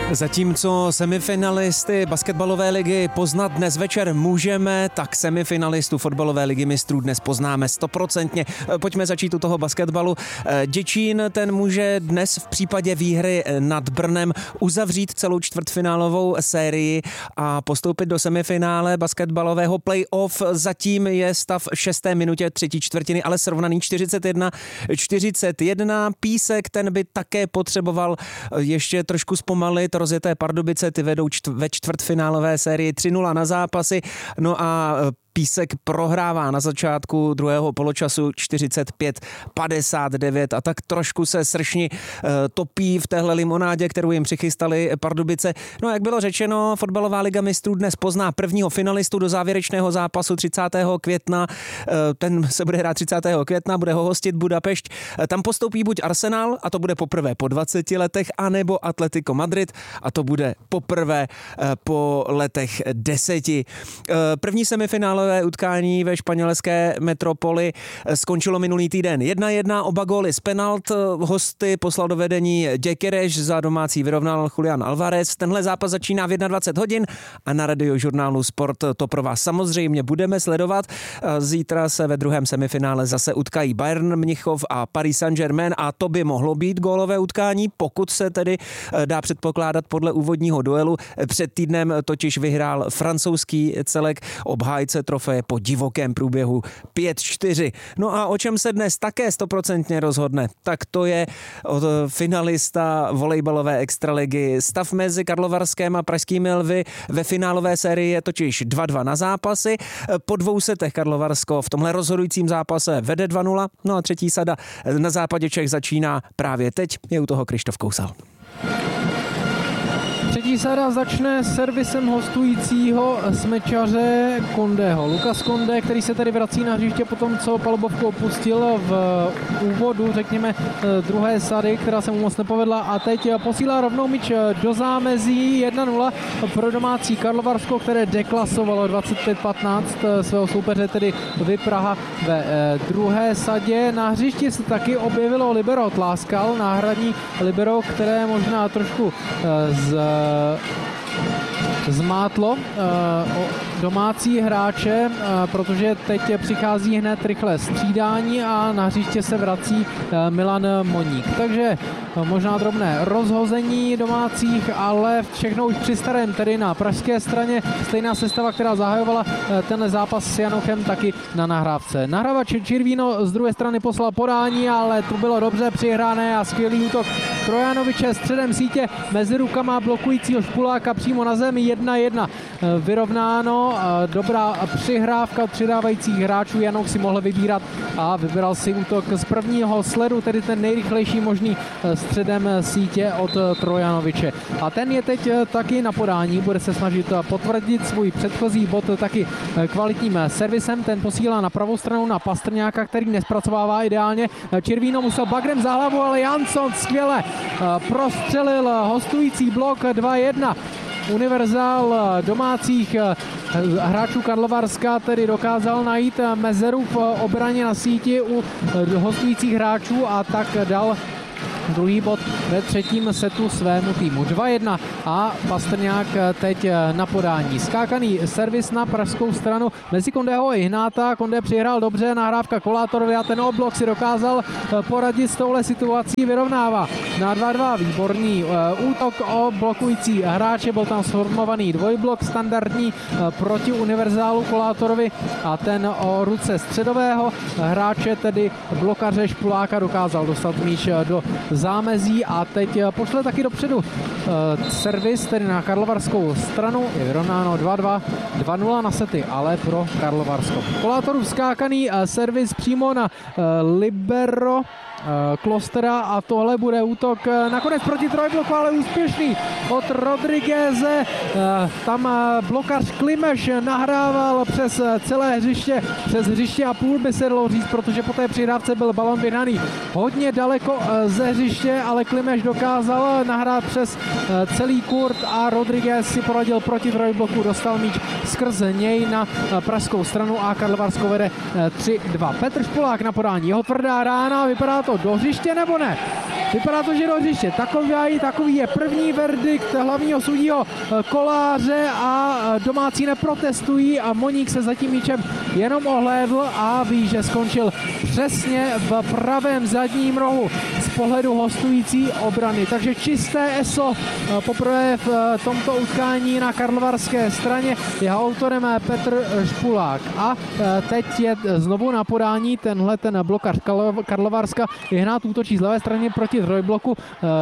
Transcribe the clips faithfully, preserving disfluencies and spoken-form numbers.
Zatímco semifinalisty basketbalové ligy poznat dnes večer můžeme, tak semifinalistu fotbalové ligy mistrů dnes poznáme stoprocentně. Pojďme začít u toho basketbalu. Děčín, ten může dnes v případě výhry nad Brnem uzavřít celou čtvrtfinálovou sérii a postoupit do semifinále basketbalového playoff. Zatím je stav v šesté minutě třetí čtvrtiny, ale srovnaný čtyřicet jedna čtyřicet jedna. Písek, ten by také potřeboval ještě trošku zpomalit. Rozjeté Pardubice, ty vedou čtv- ve čtvrtfinálové sérii tři nula na zápasy. No a Písek prohrává na začátku druhého poločasu čtyřicet pět padesát devět a tak trošku se sršni e, topí v téhle limonádě, kterou jim přichystali Pardubice. No a jak bylo řečeno, fotbalová liga mistrů dnes pozná prvního finalistu do závěrečného zápasu třicátého května. E, ten se bude hrát třicátého května, bude ho hostit Budapešť. E, tam postoupí buď Arsenal, a to bude poprvé po dvaceti letech, anebo Atletico Madrid, a to bude poprvé e, po letech deseti. E, první semifinále utkání ve španělské metropoli skončilo minulý týden jedna jedna, oba góly z penalt. Hosty poslal do vedení Gyökeres, za domácí vyrovnal Julián Alvarez. Tenhle zápas začíná v dvacet jedna hodin a na radiožurnálu Sport to pro vás samozřejmě budeme sledovat. Zítra se ve druhém semifinále zase utkají Bayern Mnichov a Paris Saint-Germain a to by mohlo být gólové utkání, pokud se tedy dá předpokládat podle úvodního duelu. Před týdnem totiž vyhrál francouzský celek, obhájce trofeje po divokém průběhu pět čtyři. No a o čem se dnes také stoprocentně rozhodne, tak to je finalista volejbalové extraligy. Stav mezi Karlovarském a pražskými Lvy ve finálové sérii je totiž dva dva na zápasy. Po dvou setech Karlovarsko v tomhle rozhodujícím zápase vede dva nula. No a třetí sada na západě Čech začíná právě teď. Je u toho Krištof Kousal. Třetí sada začne servisem hostujícího smečaře Kondého. Lukas Konde, který se tady vrací na hřiště po tom, co palubovku opustil v úvodu, řekněme, druhé sady, která se mu moc nepovedla, a teď posílá rovnou míč do zámezí. Jedna nula pro domácí Karlovarsko, které deklasovalo dvacet pět patnáct svého soupeře, tedy Praha ve druhé sadě. Na hřišti se taky objevilo libero Tláskal, náhradní libero, které možná trošku z zmátlo uh, domácí hráče, uh, protože teď přichází hned rychle střídání a na hřiště se vrací uh, Milan Moník. Takže uh, možná drobné rozhození domácích, ale všechno už při starém, tedy na pražské straně. Stejná sestava, která zahajovala uh, tenhle zápas s Janochem, taky na nahrávce. Nahrávač Čirvíno z druhé strany poslal podání, ale to bylo dobře přihrané a skvělý útok Trojanoviče středem sítě mezi rukama blokujícího Špuláka přímo na zemi. Jedna jedna vyrovnáno, dobrá přihrávka od přidávajících hráčů. Janoch si mohl vybírat a vybral si útok z prvního sledu, tedy ten nejrychlejší možný středem sítě od Trojanoviče. A ten je teď taky na podání, bude se snažit potvrdit svůj předchozí bod taky kvalitním servisem. Ten posílá na pravou stranu na Pastrňáka, který nespracovává ideálně. Čirvíno musel bagrem za hlavu, ale Jansson skvěle prostřelil hostující blok dva jedna. Univerzál domácích hráčů Karlovarska tedy dokázal najít mezeru v obraně na síti u hostujících hráčů a tak dal druhý bod ve třetím setu svému týmu. dva jedna a Pastrňák teď na podání. Skákaný servis na pražskou stranu mezi Kondeho a Ihnáta. Konde přihrál dobře, nahrávka Kolátorovi a ten oblok si dokázal poradit s touhle situací, vyrovnává na dva dva. Výborný útok o blokující hráče, byl tam sformovaný dvojblok standardní proti univerzálu Kolátorovi a ten o ruce středového hráče, tedy blokaře Špuláka, dokázal dostat míč do zámezí a teď pošle taky dopředu uh, servis, tedy na karlovarskou stranu. Je vyrovnáno dva dva, dva nula na sety, ale pro Karlovarsko. Kolátorův skákaný uh, servis přímo na uh, libero Klostera a tohle bude útok nakonec proti trojbloku, ale úspěšný od Rodrigueze. Tam blokař Klimeš nahrával přes celé hřiště, přes hřiště a půl by se dalo říct, protože po té přihrávce byl balon vyhnaný hodně daleko ze hřiště, ale Klimeš dokázal nahrát přes celý kurt a Rodriguez si poradil proti trojbloku, dostal míč skrz něj na pražskou stranu a Karlovarsko vede tři dva. Petr Špulák na podání, jeho tvrdá rána, vypadá to do hřiště nebo ne? vypadá to, že do hřiště. Takový, takový je první verdikt hlavního sudího Koláře a domácí neprotestují a Moník se za tím míčem jenom ohlédl a ví, že skončil přesně v pravém zadním rohu z pohledu hostující obrany. Takže čisté eso poprvé v tomto utkání na karlovarské straně. Jeho autorem Petr Špulák. A teď je znovu na podání tenhle ten blokař Karlovarska. Je hnát útočí z levé strany proti trojbloku.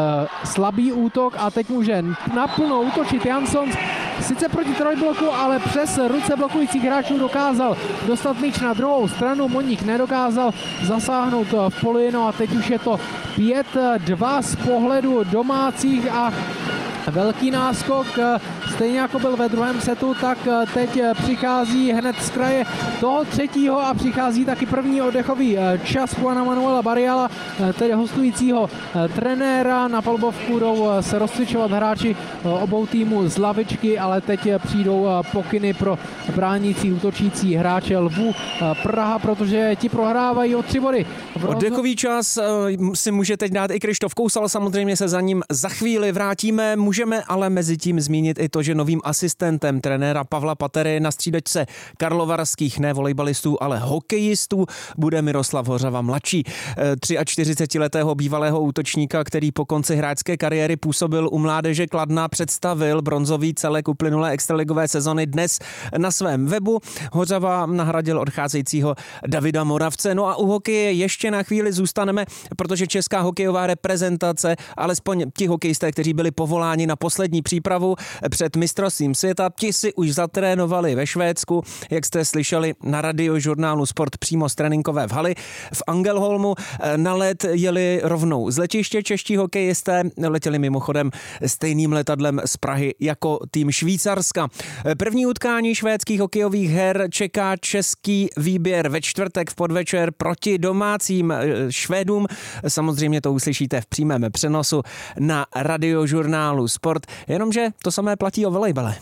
Slabý útok a teď může naplno útočit Jansons. Sice proti trojbloku, ale přes ruce blokujících hráčů dokázal dostat míč na druhou stranu. Moník nedokázal zasáhnout v poli, no a teď už je to pět dva z pohledu domácích a velký náskok, stejně jako byl ve druhém setu, tak teď přichází hned z kraje toho třetího a přichází taky první oddechový čas Juana Manuela Barriala, tedy hostujícího trenéra. Na palubovku jdou se rozcvičovat hráči obou týmů z lavičky, ale teď přijdou pokyny pro bránící, útočící hráče Lvů Praha, protože ti prohrávají o tři body. Oddechový čas si může teď dát i Krištof Kousal, samozřejmě se za ním za chvíli vrátíme. Můžeme ale mezi tím zmínit i to, že novým asistentem trenéra Pavla Patery na střídačce karlovarských ne volejbalistů, ale hokejistů bude Miroslav Hořava mladší. čtyřicetiletého bývalého útočníka, který po konci hráčské kariéry působil u mládeže Kladna, představil bronzový celek uplynulé extraligové sezony dnes na svém webu. Hořava nahradil odcházejícího Davida Moravce. No a u hokeje ještě na chvíli zůstaneme, protože česká hokejová reprezentace, alespoň ti hokejisté, kteří byli povoláni na poslední přípravu před mistrovstvím světa, ti si už zatrénovali ve Švédsku, jak jste slyšeli na radiožurnálu Sport přímo z tréninkové v hali v Angelholmu. Na let jeli rovnou z letiště čeští hokejisté, letěli mimochodem stejným letadlem z Prahy jako tým Švýcarska. První utkání švédských hokejových her čeká český výběr ve čtvrtek v podvečer proti domácím Švédům. Samozřejmě to uslyšíte v přímém přenosu na radiožurnálu Sport, jenomže to samé platí o volejbale.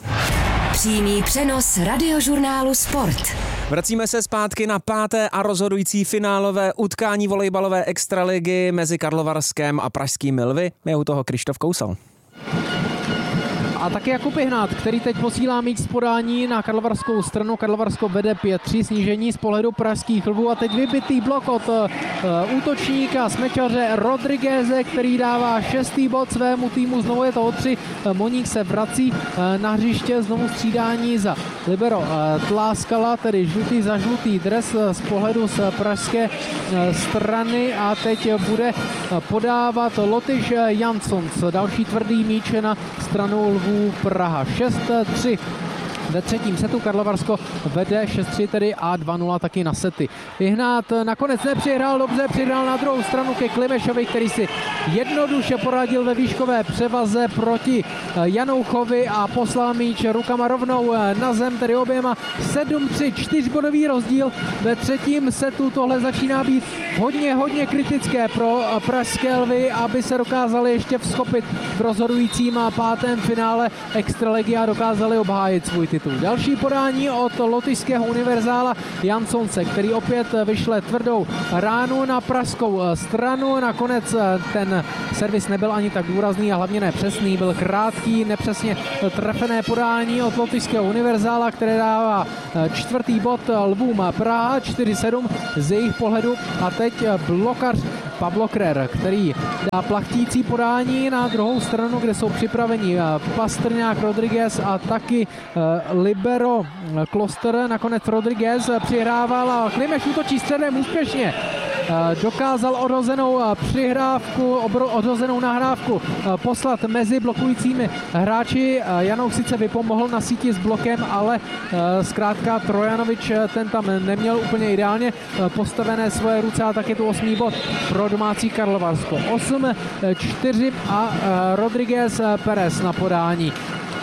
Přímý přenos radiožurnálu Sport. Vracíme se zpátky na páté a rozhodující finálové utkání volejbalové extraligy mezi Karlovarskem a pražskými Lvy. Je u toho Krištof Kousal. A taky Jakub Ihnát, který teď posílá míč z podání na karlovarskou stranu. Karlovarsko vede pět tři, snížení z pohledu pražských Lvů a teď vybitý blok od uh, útočníka smečaře Rodrigueze, který dává šestý bod svému týmu. Znovu je to o tři. Moník se vrací uh, na hřiště, znovu střídání za libero uh, Tláskala, tedy žlutý za žlutý dres uh, z pohledu z pražské uh, strany a teď bude uh, podávat Lotyš Jansons. Další tvrdý míč na stranu Lvů Praha. šest tři. Ve třetím setu Karlovarsko vede šest tři tedy a dva nula taky na sety. Ihnát nakonec nepřihrál dobře, přihrál na druhou stranu ke Klimešovi, který si jednoduše poradil ve výškové převaze proti Janouchovi a poslal míč rukama rovnou na zem, tedy oběma. Sedm tři, čtyřbodový rozdíl ve třetím setu. Tohle začíná být hodně, hodně kritické pro pražské Lvy, aby se dokázali ještě vzchopit v rozhodujícím pátém finále extraligy a dokázali obhájit svůj titul. Další podání od lotyšského univerzála Jansonce, který opět vyšle tvrdou ránu na pražskou stranu. Nakonec ten servis nebyl ani tak důrazný a hlavně nepřesný. Byl krátký, nepřesně trefené podání od lotyšského univerzála, které dává čtvrtý bod Lvům Praha, čtyři sedm z jejich pohledu. A teď blokař Pablo Krer, který dá plachtící podání na druhou stranu, kde jsou připraveni Pastrňák, Rodriguez a taky libero Kloster. Nakonec Rodriguez přihrával a Klimeš útočí středem úspěšně. Dokázal odhozenou přihrávku, odhozenou nahrávku poslat mezi blokujícími hráči. Janou sice vypomohl na síti s blokem, ale zkrátka Trojanovič ten tam neměl úplně ideálně postavené svoje ruce a taky tu osmý bod pro domácí Karlovarsko. osm čtyři a Rodriguez Perez na podání.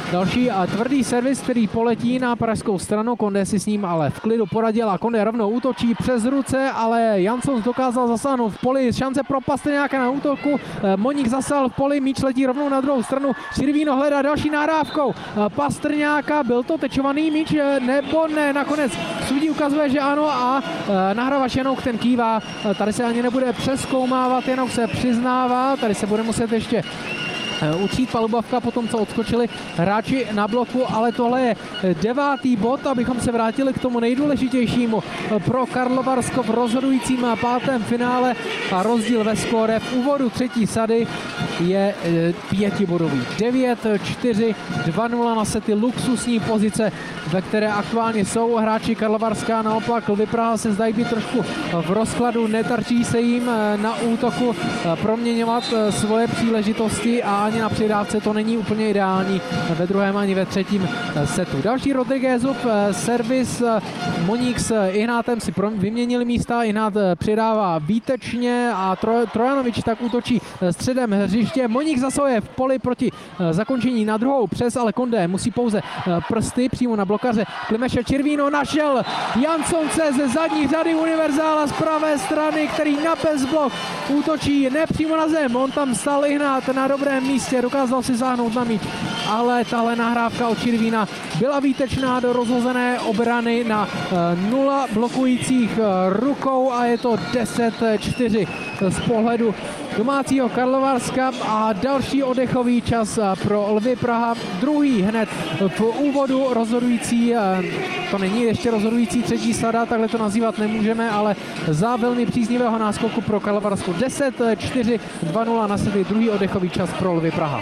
Další a tvrdý servis, který poletí na pražskou stranu. Konde si s ním ale v klidu poradil a Konde rovnou útočí přes ruce, ale Jansons dokázal zasáhnout v poli. Šance pro Pastrňáka na útoku. Moník zasal v poli, míč letí rovnou na druhou stranu. Čirvíno hledá další nahrávkou Pastrňáka. Byl to tečovaný míč nebo ne? Nakonec sudí ukazuje, že ano a nahrávač Janouk ten kývá. Tady se ani nebude přezkoumávat, Janouk se přiznává. Tady se bude muset ještě učít palubavka po tom, co odskočili hráči na bloku, ale tohle je devátý bod, abychom se vrátili k tomu nejdůležitějšímu pro Karlovarsko v rozhodujícím pátém finále a rozdíl ve skóre v úvodu třetí sady je pětibodový. devět čtyři, dva nula na sety, luxusní pozice, ve které aktuálně jsou hráči Karlovarska, naopak Lvy Praha se zdají být trošku v rozkladu, netarčí se jim na útoku proměňovat svoje příležitosti a ani na přidávce to není úplně ideální ve druhém ani ve třetím setu. Další Rodriguezův servis, Moník s Ihnátem si vyměnili místa, Ihnát přidává výtečně a Trojanovič tak útočí středem hřiště. Moník zasahuje v poli proti zakončení na druhou přes, ale Konde musí pouze prsty přímo na blokaře Klimeše. Čirvíno našel Jansonce ze zadní řady univerzála z pravé strany, který na bezblok útočí nepřímo na zem. On tam stal Ihnát na dobrém místě, dokázal si záhnout na míč, ale tahle nahrávka od Čirvína byla výtečná do rozhozené obrany na nula blokujících rukou a je to deset čtyři z pohledu domácího Karlovarska a další oddechový čas pro Lvy Praha. Druhý hned v úvodu, rozhodující, to není ještě rozhodující třetí sada, takhle to nazývat nemůžeme, ale za velmi příznivého náskoku pro Karlovarsko. deset čtyři, dva nula na sety, druhý oddechový čas pro Lvy Praha.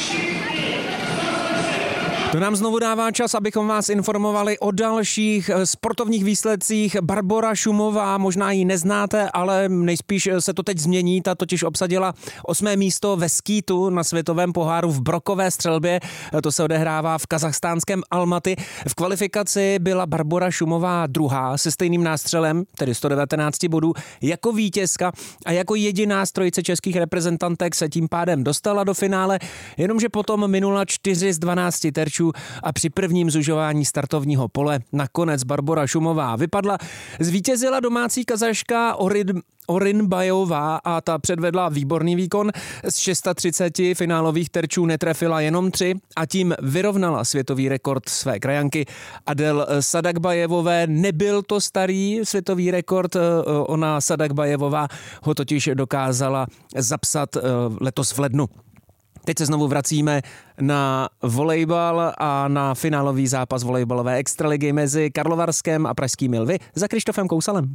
To nám znovu dává čas, abychom vás informovali o dalších sportovních výsledcích. Barbora Šumová, možná ji neznáte, ale nejspíš se to teď změní. Ta totiž obsadila osmé místo ve skítu na světovém poháru v brokové střelbě. To se odehrává v kazachstánském Almaty. V kvalifikaci byla Barbora Šumová druhá se stejným nástřelem, tedy sto devatenáct bodů, jako vítězka a jako jediná z trojice českých reprezentantek se tím pádem dostala do finále, jenomže potom minula čtyři z dvanácti terčů a při prvním zužování startovního pole nakonec Barbora Šumová vypadla. Zvítězila domácí Kazaška Orin, Orinbajová a ta předvedla výborný výkon. Z třicet šest finálových terčů netrefila jenom tři a tím vyrovnala světový rekord své krajanky Adel Sadakbajevové. Nebyl to starý světový rekord, ona Sadakbajevová ho totiž dokázala zapsat letos v lednu. Teď se znovu vracíme na volejbal a na finálový zápas volejbalové extraligy mezi Karlovarskem a pražskými Lvy za Krištofem Kousalem.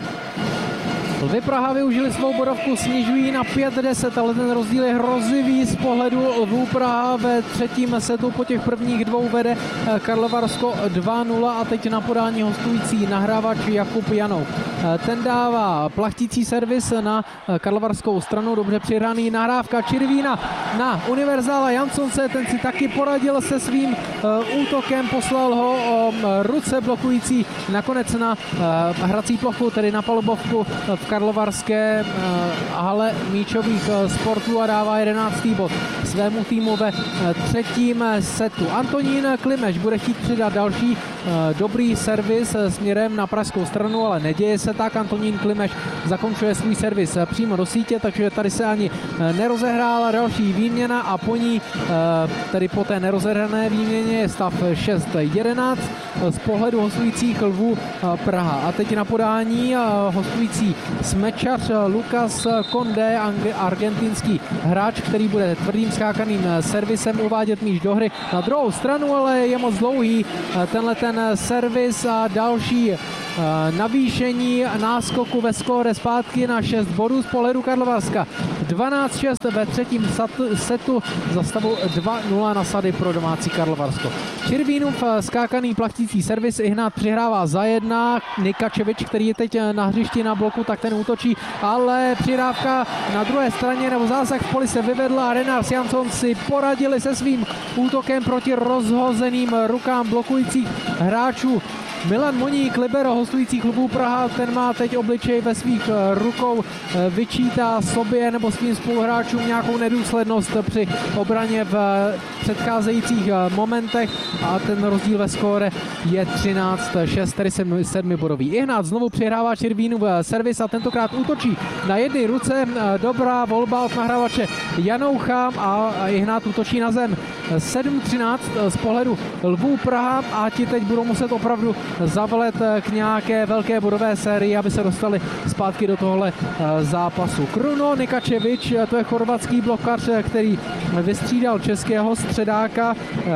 Lvy Praha využili svou bodovku, snižují na pět deset, ale ten rozdíl je hrozivý z pohledu Lvů Praha. Ve třetím setu po těch prvních dvou vede Karlovarsko dva nula a teď na podání hostující nahrávač Jakub Janouk. Ten dává plachtící servis na karlovarskou stranu, dobře přihraný, nahrávka Čirvína na univerzála Jansonce, ten si taky poradil se svým útokem, poslal ho o ruce blokující nakonec na hrací plochu, tedy na palubovku v karlovarské hale míčových sportů a dává jedenáctý bod svému týmu ve třetím setu. Antonín Klimeš bude chtít přidat další dobrý servis směrem na pražskou stranu, ale neděje se tak. Antonín Klimeš zakončuje svůj servis přímo do sítě, takže tady se ani nerozehrála další výměna a po ní, tedy po té nerozehrané výměně, je stav šest jedenáct z pohledu hostujících Lvů Praha. A teď na podání hostující smečař Lukas Konde, argentinský hráč, který bude tvrdým skákaným servisem uvádět míč do hry na druhou stranu, ale je moc dlouhý tenhle ten servis a další navýšení náskoku ve skóre zpátky na šest bodů z pohledu Karlovarska. dvanáct šest ve třetím setu za stavu dva nula na sady pro domácí Karlovarsko. Čirvínův skákaný plachtící servis Ihnát přihrává za jedna. Nikačevič, který je teď na hřišti na bloku, tak ten útočí, ale přihrávka na druhé straně nebo zásah v poli se vyvedla. Renars Jansson si poradili se svým útokem proti rozhozeným rukám blokujících hráčů Milan Moník, libero hostující klubů Praha, ten má teď obličej ve svých rukou, vyčítá sobě nebo svým spoluhráčům nějakou nedůslednost při obraně v předcházejících momentech a ten rozdíl ve skóre je třináct šest, tedy sedmibodový. Ihnác znovu přihrává Červínův servis a tentokrát útočí na jedné ruce. Dobrá volba od nahrávače Janoucha a Ihnác útočí na zem. sedm třináct z pohledu Lvů Praha a ti teď budou muset opravdu zavolet k nějaké velké bodové sérii, aby se dostali zpátky do tohle zápasu. Kruno Nikačevič, to je chorvatský blokař, který vystřídal českého středáka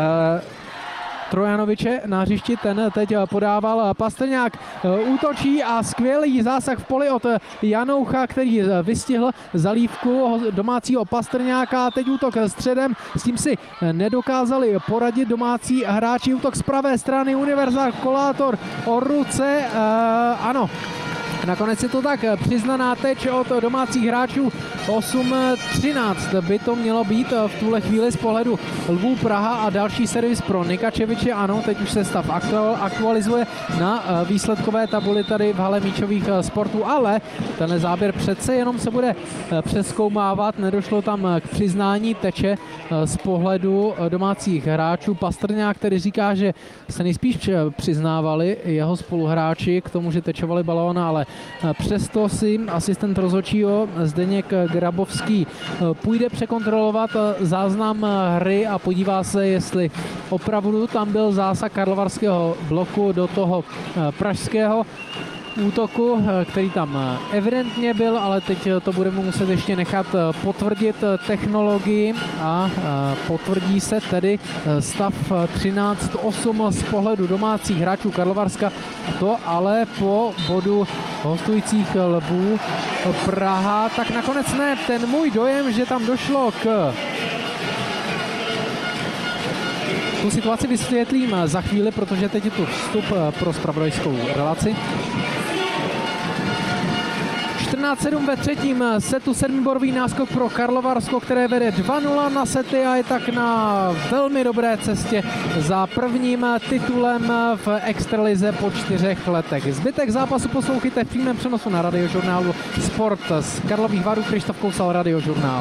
Trojanoviče na hřišti, ten teď podával Pastrňák, útočí a skvělý zásah v poli od Janoucha, který vystihl zalívku domácího Pastrňáka. Teď útok středem, s tím si nedokázali poradit domácí hráči. Útok z pravé strany, Univerzál Kolátor o ruce, ano. Nakonec je to tak, přiznaná teč od domácích hráčů. Osm třináct by to mělo být v tuhle chvíli z pohledu Lvů Praha a další servis pro Nikačeviče. Ano, teď už se stav aktualizuje na výsledkové tabuli tady v hale míčových sportů, ale tenhle záběr přece jenom se bude přezkoumávat. Nedošlo tam k přiznání teče z pohledu domácích hráčů. Pastrňák, který říká, že se nejspíš přiznávali jeho spoluhráči k tomu, že tečovali balón, ale přesto si asistent rozhodčího Zdeněk Grabovský půjde překontrolovat záznam hry a podívá se, jestli opravdu tam byl zásah karlovarského bloku do toho pražského útoku, který tam evidentně byl, ale teď to budeme muset ještě nechat potvrdit technologii a potvrdí se tedy stav třináct osm z pohledu domácích hráčů Karlovarska, to ale po bodu hostujících Lvů Praha. Tak nakonec ne, ten můj dojem, že tam došlo k tu situaci vysvětlím za chvíli, protože teď je tu vstup pro zpravodajskou relaci. čtrnáct sedm ve třetím setu, sedmibodový náskok pro Karlovarsko, které vede dva nula na sety a je tak na velmi dobré cestě za prvním titulem v extralize po čtyřech letech. Zbytek zápasu poslouchejte v přímém přenosu na Radiožurnálu Sport. Z Karlových Varů Krištof Kousal, Radiožurnál.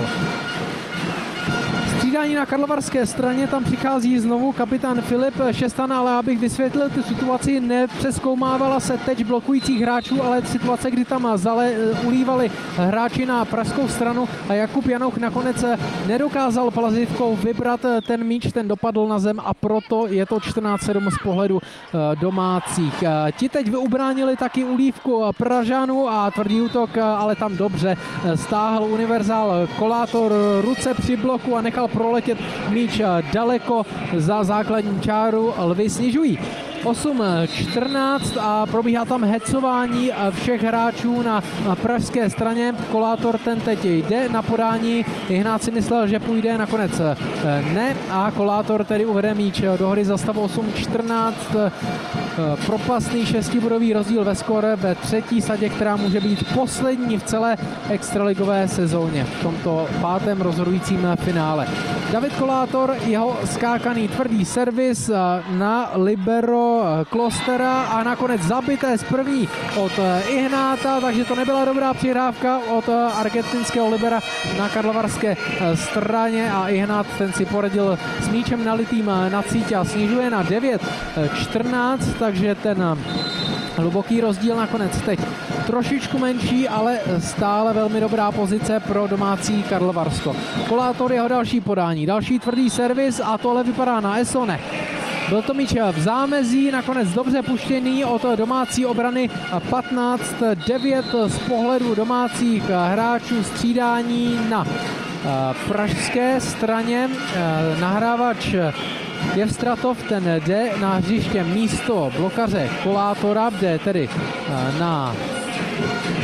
Střídání na karlovarské straně, tam přichází znovu kapitán Filip Šestan, ale abych vysvětlil tu situaci, nepřezkoumávala se teč blokujících hráčů, ale situace, kdy tam zale, ulívali hráči na pražskou stranu a Jakub Janouch nakonec nedokázal plazivkou vybrat ten míč, ten dopadl na zem a proto je to čtrnáct sedm z pohledu domácích. Ti teď ubránili taky ulívku Pražanů a tvrdý útok, ale tam dobře stáhl Univerzál Kolátor ruce při bloku a nechal proletět míč daleko za základní čáru. Lvy snižují osm čtrnáct a probíhá tam hecování všech hráčů na pražské straně. Kolátor ten teď jde na podání. Ihnác si myslel, že půjde, nakonec ne a Kolátor tedy uvede míč do hry za stavu osm čtrnáct. Propastný šestibodový rozdíl ve skóre ve třetí sadě, která může být poslední v celé extraligové sezóně v tomto pátém rozhodujícím finále. David Kolátor, jeho skákaný tvrdý servis na libero Klostera a nakonec zabité z první od Ihnáta, takže to nebyla dobrá přihrávka od argentinského libera na karlovarské straně a Ihnát ten si poradil s míčem nalitým na cítě a snižuje na devět čtrnáct, takže ten hluboký rozdíl nakonec teď trošičku menší, ale stále velmi dobrá pozice pro domácí Karlovarsko. Kolátor, jeho další podání, další tvrdý servis a tohle vypadá na Esone. Byl to míč v zámezí, nakonec dobře puštěný od domácí obrany patnáct devět z pohledu domácích hráčů, střídání na pražské straně. Nahrávač Jevstratov, ten jde na hřiště místo blokaře Kolátora, jde tedy na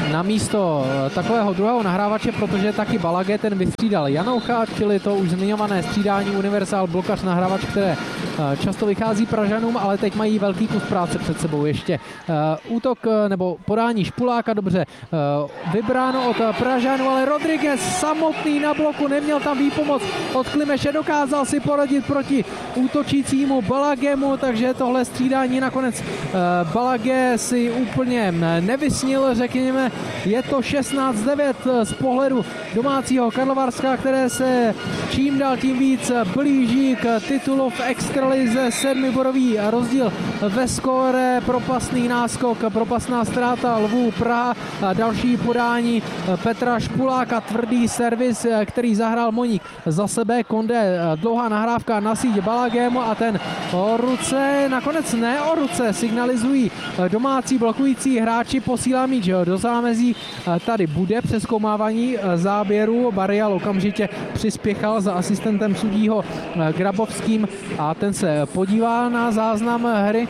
na místo takového druhého nahrávače, protože taky Balagé ten vystřídal Janoucha, čili to už zmiňované střídání univerzál blokař nahrávač, které často vychází Pražanům, ale teď mají velký kus práce před sebou ještě. Útok nebo podání Špuláka, dobře vybráno od Pražanů, ale Rodriguez samotný na bloku, neměl tam výpomoc od Klimeše, dokázal si poradit proti útočícímu Balagému, takže tohle střídání nakonec Balagé si úplně nevysnil, řekněme, je to šestnáct devět z pohledu domácího Karlovarska, které se čím dál tím víc blíží k titulu v extralize, sedmibodový rozdíl ve skóre, propastný náskok, propastná ztráta Lvů Praha a další podání Petra Špuláka, tvrdý servis, který zahrál Moník za sebe, Konde dlouhá nahrávka na síť Balagému a ten o ruce, nakonec ne o ruce, signalizují domácí blokující hráči, posílá míč do zámezí, tady bude přezkoumávání záběru, Barial okamžitě přispěchal za asistentem sudího Grabovským a ten se podívá na záznam hry.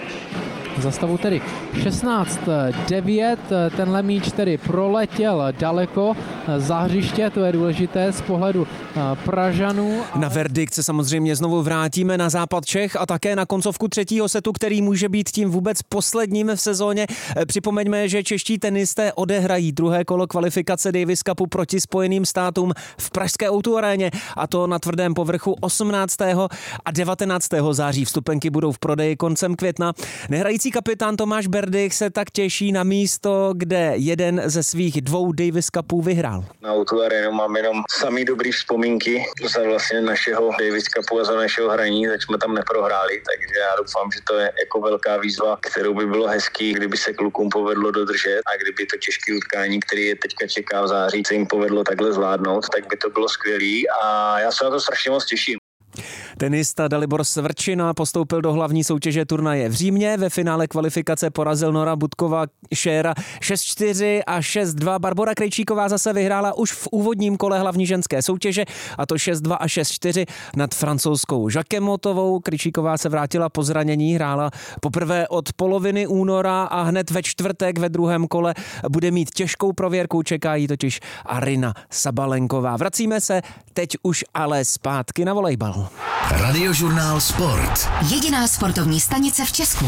Za stavu tedy šestnáct devět, tenhle míč tedy proletěl daleko za hřiště, to je důležité z pohledu Pražanů. Na verdikt se samozřejmě znovu vrátíme, na západ Čech a také na koncovku třetího setu, který může být tím vůbec posledním v sezóně. Připomeňme, že čeští tenisté odehrají druhé kolo kvalifikace Davis Cupu proti Spojeným státům v pražské ó dva aréně, a to na tvrdém povrchu osmnáctého a devatenáctého září. Vstupenky budou v prodeji koncem května. Nehrající kapitán Tomáš Berdych se tak těší na místo, kde jeden ze svých dvou Davis Cupů vyhrál. Na ó dva arénu mám jenom samý dobrý vzpomínky za vlastně našeho Davis Cupu a za našeho hraní, tak jsme tam neprohráli, takže já doufám, že to je jako velká výzva, kterou by bylo hezký, kdyby se klukům povedlo dodržet a kdyby to těžké utkání, které je teďka čeká v září, se jim povedlo takhle zvládnout, tak by to bylo skvělý a já se na to strašně moc těším. Tenista Dalibor Svrčina postoupil do hlavní soutěže turnaje v Římě. Ve finále kvalifikace porazil Nora Budkova Šéra šest čtyři a šest dva. Barbora Krejčíková zase vyhrála už v úvodním kole hlavní ženské soutěže, a to šest dva a šest čtyři nad francouzskou Jacquemotovou. Krejčíková se vrátila po zranění, hrála poprvé od poloviny února a hned ve čtvrtek ve druhém kole bude mít těžkou prověrku, čeká jí totiž Arina Sabalenková. Vracíme se teď už ale zpátky na volejbal. Radiožurnál Sport. Jediná sportovní stanice v Česku.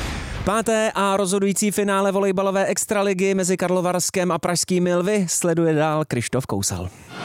Páté a rozhodující finále volejbalové extraligy mezi Karlovarskem a pražskými Lvy sleduje dál Krištof Kousal.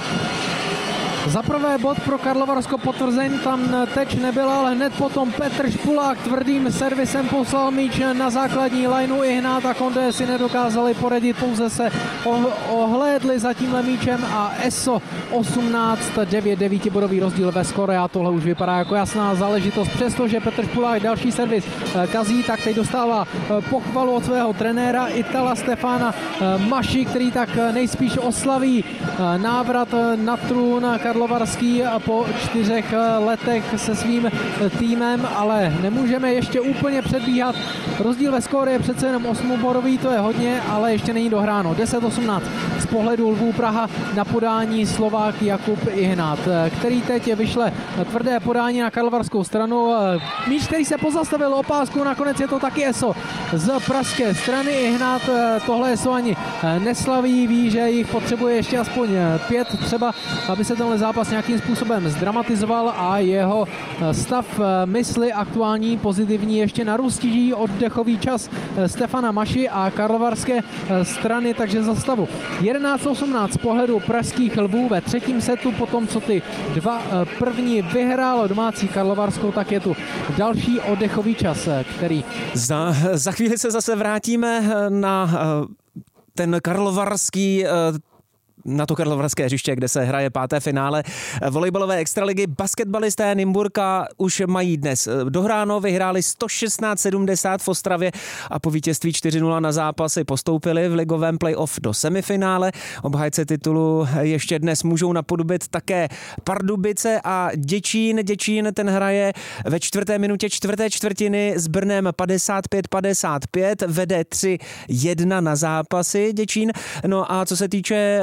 Za prvé bod pro Karlovarsko potvrzen, tam teč nebyla, ale hned potom Petr Špulák tvrdým servisem poslal míč na základní lineu, i Hnát a Konde si nedokázali poradit, pouze se ohlédli za tímhle míčem a Eso osmnáct devět, devítibodový rozdíl ve skore a tohle už vypadá jako jasná záležitost. Přestože Petr Špulák další servis kazí, tak teď dostává pochvalu od svého trenéra Itala Stefana Maši, který tak nejspíš oslaví návrat na trůn Karlovarský po čtyřech letech se svým týmem, ale nemůžeme ještě úplně předbíhat. Rozdíl ve skóre je přece jenom osmibodový, to je hodně, ale ještě není dohráno. deset osmnáct z pohledu Lvů Praha na podání Slovák Jakub Ihnat, který teď vyšle tvrdé podání na karlovarskou stranu. Míč, který se pozastavil opásku, nakonec je to taky Eso z pražské strany. Ihnat tohle Eso ani neslaví, ví, že jich potřebuje ještě aspoň pět třeba, aby se tenhle zápas nějakým způsobem zdramatizoval a jeho stav mysli aktuální pozitivní ještě narůstí oddechový čas Stefana Maši a karlovarské strany, takže za stavu jedenáct osmnáct z pohledu pražských Lvů ve třetím setu, potom co ty dva první vyhrálo domácí Karlovarsko, tak je tu další oddechový čas, který... Za, za chvíli se zase vrátíme na ten karlovarský na to karlovarské hřiště, kde se hraje páté finále volejbalové extraligy. Basketbalisté Nymburka už mají dnes dohráno, vyhráli sto šestnáct sedmdesát v Ostravě a po vítězství čtyři nula na zápasy postoupili v ligovém playoff do semifinále. Obhájce titulu ještě dnes můžou napodobit také Pardubice a Děčín. Děčín ten hraje ve čtvrté minutě čtvrté čtvrtiny s Brnem padesát pět padesát pět, vede tři jedna na zápasy Děčín. No a co se týče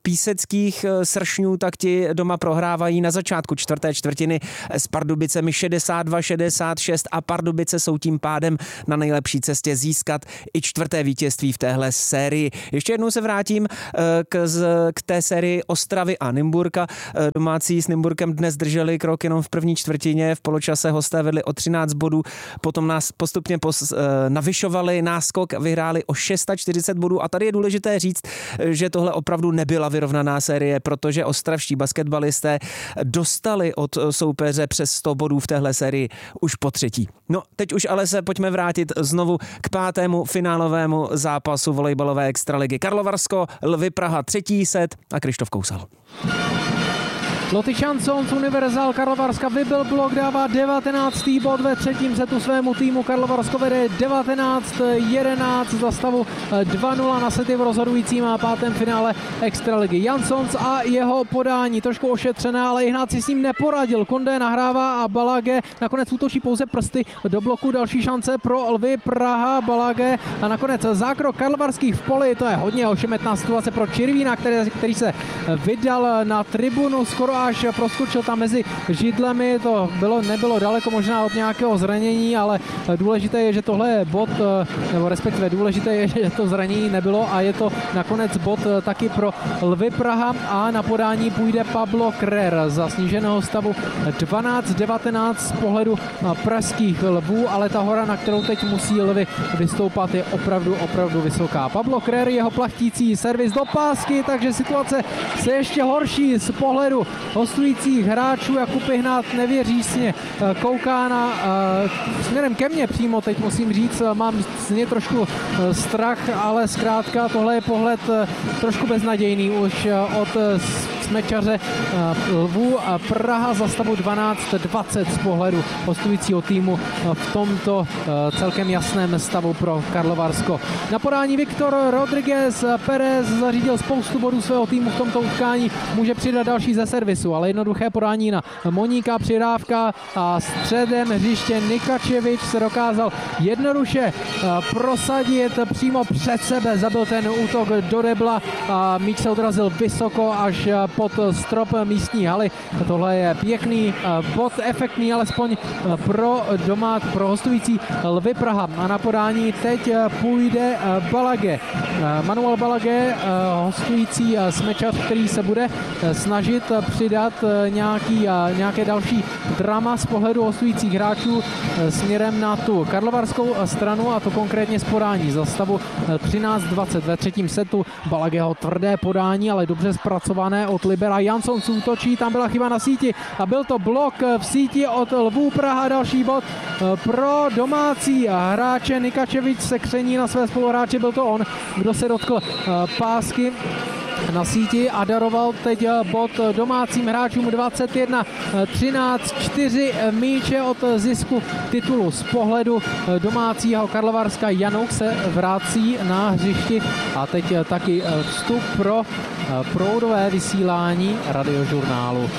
píseckých sršňů, tak ti doma prohrávají na začátku čtvrté čtvrtiny s Pardubicemi šedesát dva šedesát šest a Pardubice jsou tím pádem na nejlepší cestě získat i čtvrté vítězství v téhle sérii. Ještě jednou se vrátím k, k té sérii Ostravy a Nymburka. Domácí s Nymburkem dnes drželi krok jenom v první čtvrtině, v poločase hosté vedli o třináct bodů, potom nás postupně pos, navyšovali náskok, vyhráli o čtyřicet šest bodů a tady je důležité říct, že tohle opravdu nebyla vyrovnaná série, protože ostravští basketbalisté dostali od soupeře přes sto bodů v téhle sérii už po třetí. No, teď už ale se pojďme vrátit znovu k pátému finálovému zápasu volejbalové extraligy. Karlovarsko, Lvy Praha, třetí set a Krištof Kousal. Lotyš Jansons, Univerzál Karlovarska vybil blok, dává devatenáctý bod ve třetím setu svému týmu. Karlovarsko vede devatenáct jedenáct za stavu dva nula na sety v rozhodujícím a pátém finále extraligy. Jansons a jeho podání trošku ošetřené, ale Ihnác si s ním neporadil. Kondé nahrává a Balage nakonec útočí pouze prsty do bloku. Další šance pro Lvy Praha, Balage a nakonec zákrok karlovarských v poli. To je hodně ošemetná situace pro Čirvína, který, který se vydal na tribunu skoro až proskočil tam mezi židlemi, to bylo, nebylo daleko možná od nějakého zranění, ale důležité je, že tohle je bod, nebo respektive důležité je, že to zranění nebylo a je to nakonec bod taky pro Lvy Praha a na podání půjde Pablo Krer za sníženého stavu dvanáct devatenáct z pohledu pražských Lvů, ale ta hora, na kterou teď musí Lvy vystoupat, je opravdu, opravdu vysoká. Pablo Krer, jeho plachtící servis do pásky, takže situace se ještě horší z pohledu hostujících hráčů. Jakub Ihnác nevěřícně kouká na uh, směrem ke mně přímo, teď musím říct, mám z něj trošku uh, strach, ale zkrátka tohle je pohled uh, trošku beznadějný už uh, od uh, smečaře uh, Lvů a Praha za stavu dvanáct dvacet z pohledu hostujícího týmu uh, v tomto uh, celkem jasném stavu pro Karlovarsko. Na podání Viktor Rodriguez Perez zařídil spoustu bodů svého týmu v tomto utkání, může přidat další ze servisu, ale jednoduché podání na Moníka, přidávka a středem hřiště Nikačevič se dokázal jednoduše prosadit přímo před sebe, zabil ten útok do debla a míč se odrazil vysoko až pod strop místní haly. Tohle je pěkný bod, efektní alespoň pro doma, pro hostující Lvy Praha. A na podání teď půjde Balage. Manuel Balage, hostující smečař, který se bude snažit přidat nějaký, nějaké další drama z pohledu hostujících hráčů směrem na tu karlovarskou stranu, a to konkrétně z podání za stavu třináct dvacet ve třetím setu. Balageho tvrdé podání, ale dobře zpracované od Libera. Jansons útočí, tam byla chyba na síti a byl to blok v síti od Lvů Praha. Další bod pro domácí hráče. Nikačevič se kření na své spoluhráče, byl to on, kdo se dotkl pásky na síti a daroval teď bod domácím hráčům. Dvacet jedna třináct, čtyři míče od zisku titulu z pohledu domácího Karlovarska. Janouk se vrací na hřišti a teď taky vstup pro proudové vysílání radiožurnálu.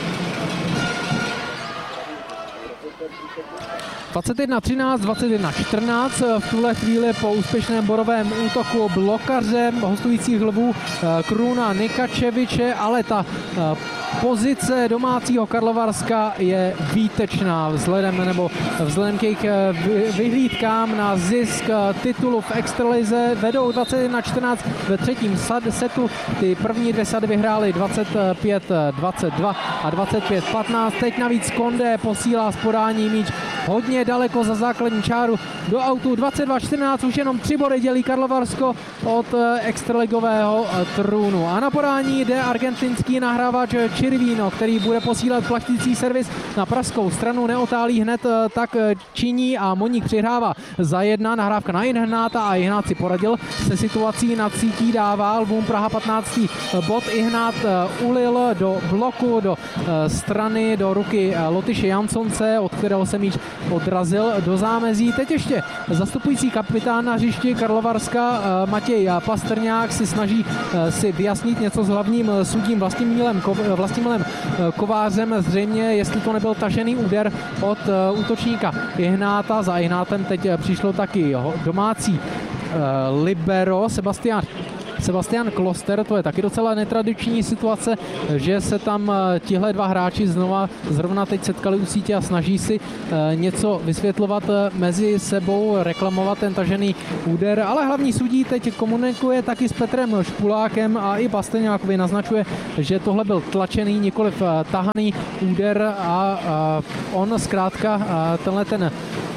dvacet jedna třináct, dvacet jedna čtrnáct v tuhle chvíli po úspěšném bodovém útoku blokařem hostujících Lvů Kruna Nikačeviče, ale ta pozice domácího Karlovarska je výtečná vzhledem nebo vzhledem k jejich vyhlídkám na zisk titulu v extralize. Vedou dvacet jedna čtrnáct ve třetím setu. Ty první dvě sady vyhrály dvacet pět dvacet dva a dvacet pět patnáct. Teď navíc Kondé posílá z podání míč hodně daleko za základní čáru do autu. dvacet dva čtrnáct, už jenom tři body dělí Karlovarsko od extraligového trůnu. A na podání jde argentinský nahrávač Čirvíno, který bude posílat plachtící servis na pražskou stranu. Neotálí hned, tak činí a Moník přihrává za jedna. Nahrávka na Ihnáta a Ihnác si poradil se situací nad sítí, dává Lvům Praha patnáctý bod. Ihnát ulil do bloku, do strany, do ruky Lotyše Jansonce, od kterého se míč odrazil do zámezí. Teď ještě zastupující kapitán na hřišti Karlovarska Matěj Pastrňák si snaží si vyjasnit něco s hlavním sudím Vlastimilem, Vlastimilem Kovářem. Zřejmě, jestli to nebyl tažený úder od útočníka Ihnáta. Za Ihnátem teď přišlo taky domácí libero Sebastián Sebastian Kloster. To je taky docela netradiční situace, že se tam tihle dva hráči znova zrovna teď setkali u sítě a snaží si něco vysvětlovat mezi sebou, reklamovat ten tažený úder, ale hlavní sudí teď komunikuje taky s Petrem Špulákem a i Pastrňákovi naznačuje, že tohle byl tlačený, nikoliv tahaný úder a, a on zkrátka tenhle ten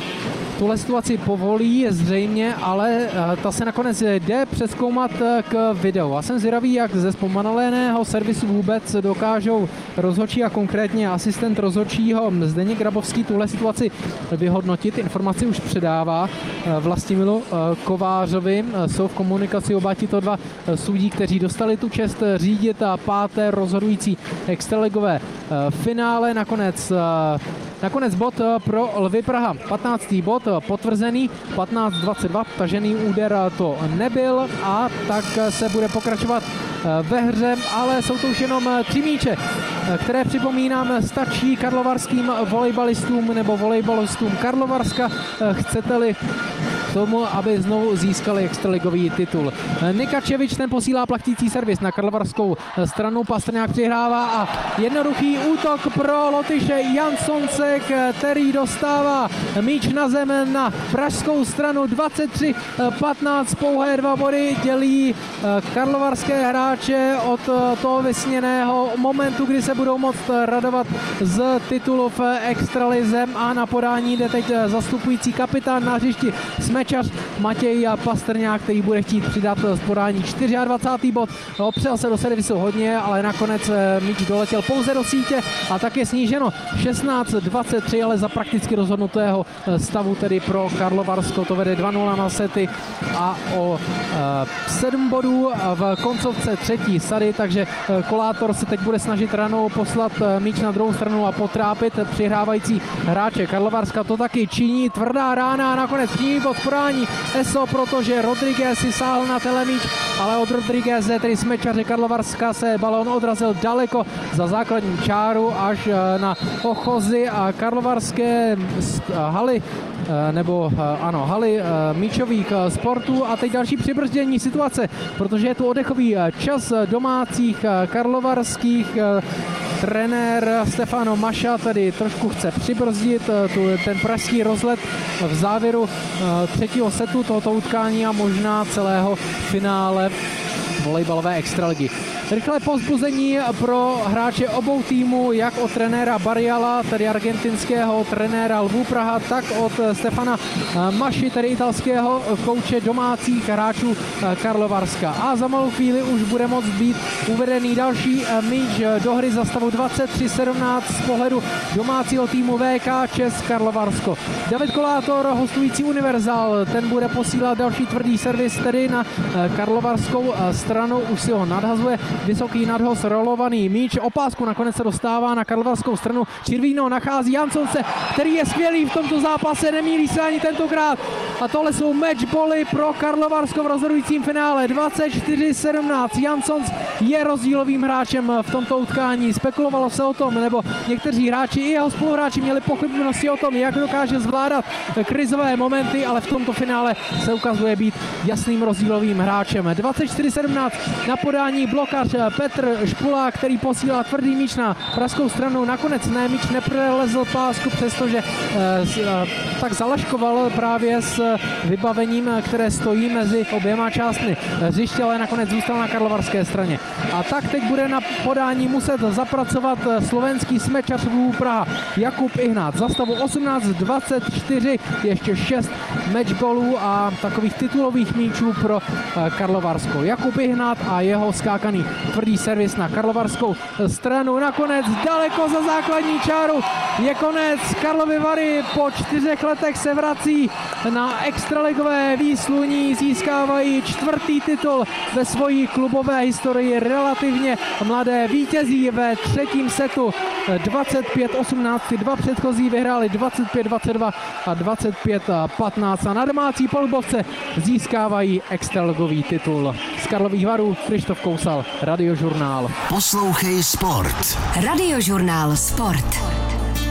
tuhle situaci povolí zřejmě, ale ta se nakonec jde přezkoumat k videu. A jsem zvědavý, jak ze zpomaleného servisu vůbec dokážou rozhodčí a konkrétně asistent rozhodčího Zdeněk Grabovský tuhle situaci vyhodnotit. Informaci už předává Vlastimilu Kovářovi. Jsou v komunikaci oba tito dva sudí, kteří dostali tu čest řídit a páté rozhodující extraligové finále. Nakonec Nakonec bod pro Lvy Praha. patnáctý bod potvrzený, patnáct dvacet dva, tažený úder to nebyl a tak se bude pokračovat ve hře, ale jsou to už jenom tři míče, které připomínám stačí karlovarským volejbalistům nebo volejbalistům Karlovarska, chcete-li tomu, aby znovu získali extraligový titul. Nikačevič ten posílá plachtící servis na karlovarskou stranu, Pastrňák přihrává a jednoduchý útok pro Lotyše Jansonce, který dostává míč na zem na pražskou stranu. Dvacet tři patnáct, pouhé dva body dělí karlovarské hráče od toho vysněného momentu, kdy se budou moct radovat z titulu v extralize a na podání jde teď zastupující kapitán na hřišti smečař Matěj Pastrňák, který bude chtít přidat z podání dvacátý čtvrtý bod. Opřel se do servisu hodně, ale nakonec míč doletěl pouze do sítě a tak je sníženo šestnáct dvacet tři, ale za prakticky rozhodnutého stavu tedy pro Karlovarsko. To vede dva nula na sety a o sedm bodů v koncovce třetí sady, takže Kolátor se teď bude snažit ranou poslat míč na druhou stranu a potrápit přihrávající hráče Karlovarska. To taky činí, tvrdá rána a nakonec přímý bod podání Eso, protože Rodriguez si sáhl na telemíč, ale od Rodrigueze, tedy smečaře Karlovarska, se balón odrazil daleko za základní čáru až na ochozy a karlovarské haly, nebo ano, haly míčových sportů. A teď další přibrzdění situace, protože je tu oddechový čas domácích karlovarských. Trenér Stefano Maša tady trošku chce přibrzdit tu, ten pražský rozlet v závěru třetího setu tohoto utkání a možná celého finále volejbalové extraligy. Rychlé povzbuzení pro hráče obou týmů, jak od trenéra Barriala, tedy argentinského trenéra Lvů Praha, tak od Stefana Maši, tedy italského kouče domácích hráčů Karlovarska. A za malou chvíli už bude moct být uvedený další míč do hry za stavu dvacet tři sedmnáct z pohledu domácího týmu V K Čes Karlovarsko. David Kolátor, hostující Univerzál, ten bude posílat další tvrdý servis tedy na karlovarskou stranu, už si ho nadhazuje. Vysoký nadhoz, rolovaný míč, opásku nakonec se dostává na karlovarskou stranu. Čirvíno nachází Jansonce, který je skvělý v tomto zápase, nemýlí se ani tentokrát. A tohle jsou matchbally pro Karlovarsko v rozhodujícím finále. dvacet čtyři sedmnáct. Jansons je rozdílovým hráčem v tomto utkání. Spekulovalo se o tom, nebo někteří hráči i jeho spoluhráči měli pochybnosti o tom, jak dokáže zvládat krizové momenty, ale v tomto finále se ukazuje být jasným rozdílovým hráčem. dvacet čtyři sedmnáct na podání blokař Petr Špulák, který posílá tvrdý míč na pražskou stranu. Nakonec ne, míč neprolezl pásku, přestože eh, tak zalaškoval právě s vybavením, které stojí mezi oběma částmi hřiště, ale nakonec zůstal na karlovarské straně. A tak teď bude na podání muset zapracovat slovenský smečař Lvů Praha Jakub Ihnác. Za stavu osmnáct dvacet čtyři, ještě šest matchballů a takových titulových míčů pro Karlovarsko. Jakub Ihnác a jeho skákaný tvrdý servis na karlovarskou stranu. Nakonec daleko za základní čáru je konec. Karlovy Vary po čtyřech letech se vrací na extraligové výsluní, získávají čtvrtý titul ve svojí klubové historii. Relativně mladé vítězí ve třetím setu dvacet pět osmnáct. Dva předchozí vyhráli dvacet pět dvacet dva a dvacet pět patnáct a na domácí polubovce získávají extraligový titul. Z Karlových Varů Krištof Kousal, Radiožurnál. Poslouchej Sport. Radiožurnál Sport.